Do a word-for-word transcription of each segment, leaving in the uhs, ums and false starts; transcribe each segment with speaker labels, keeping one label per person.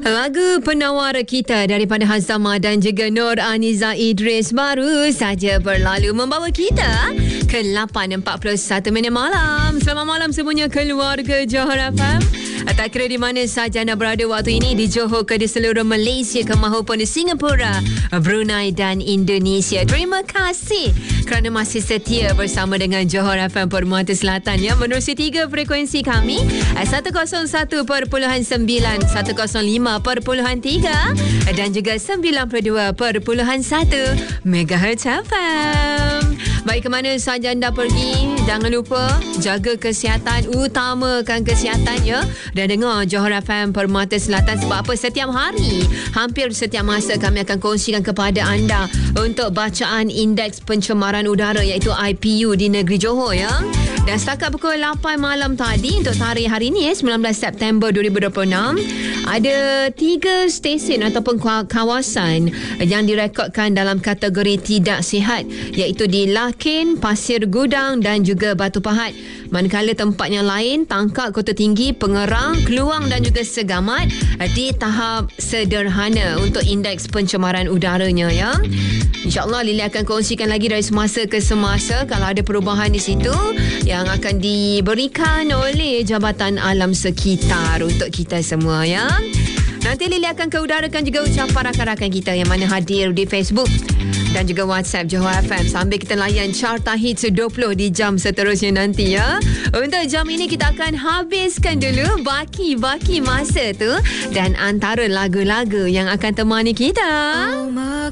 Speaker 1: Lagu penawar kita daripada Hazama dan juga Nur Aniza Idris baru saja berlalu membawa kita ke lapan empat puluh satu minit malam. Selamat malam semuanya keluarga Johor F M. Tak kira di mana sahaja anda berada waktu ini, di Johor ke di seluruh Malaysia ke maupun di Singapura, Brunei dan Indonesia. Terima kasih kerana masih setia bersama dengan Johor F M Permata Selatan ya, menerusi tiga frekuensi kami seratus satu perpuluhan sembilan, seratus lima perpuluhan tiga dan juga sembilan puluh dua perpuluhan satu megahertz F M. Baik, ke mana sahaja anda pergi, jangan lupa jaga kesihatan, utamakan kesihatan ya, dan dengar Johor F M Permata Selatan. Sebab apa? Setiap hari, hampir setiap masa kami akan kongsikan kepada anda untuk bacaan indeks pencemaran udara iaitu I P U di negeri Johor ya. Dan setakat pukul lapan malam tadi untuk tarikh hari ini sembilan belas September dua ribu dua puluh enam, ada tiga stesen ataupun kawasan yang direkodkan dalam kategori tidak sihat, iaitu di Lakin, Pasir Gudang dan juga Batu Pahat. Manakala tempat yang lain, Tangkak, Kota Tinggi, Pengerang, Keluang dan juga Segamat di tahap sederhana untuk indeks pencemaran udaranya ya. InsyaAllah Lily akan kongsikan lagi dari semasa ke semasa kalau ada perubahan di situ yang akan diberikan oleh Jabatan Alam Sekitar untuk kita semua ya. Nanti Lily akan keudarakan juga ucapan rakan-rakan kita yang mana hadir di Facebook dan juga WhatsApp Johor F M sambil kita layan Carta Hits dua puluh di jam seterusnya nanti ya. Untuk jam ini kita akan habiskan dulu baki-baki masa tu dan antara lagu-lagu yang akan temani kita. Oh,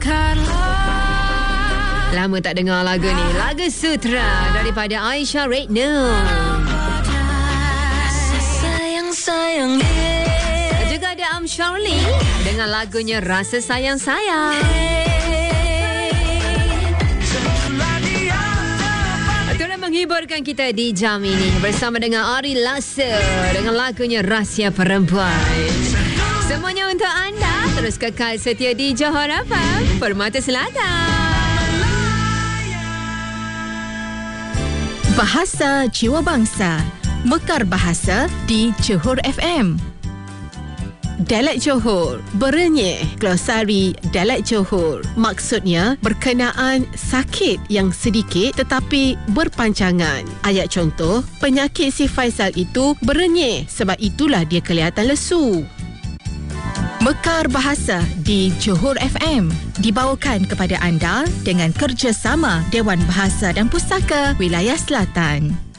Speaker 1: lama tak dengar lagu ni. Lagu Sutra daripada Aisyah Redno. Sayang-sayang juga ada Am Shirley dengan lagunya Rasa Sayang Sayang. Itulah menghiburkan kita di jam ini bersama dengan Ari Lasa dengan lagunya Rahsia Perempuan. Semuanya untuk anda. Terus kekal setia di Johor F M Permata Selatan.
Speaker 2: Bahasa Jiwa Bangsa, Mekar Bahasa di Johor F M. Dialek Johor, berenyih, glosari Dialek Johor. Maksudnya berkenaan sakit yang sedikit tetapi berpanjangan. Ayat contoh, penyakit si Faisal itu berenyih, sebab itulah dia kelihatan lesu. Mekar Bahasa di Johor F M dibawakan kepada anda dengan kerjasama Dewan Bahasa dan Pustaka Wilayah Selatan.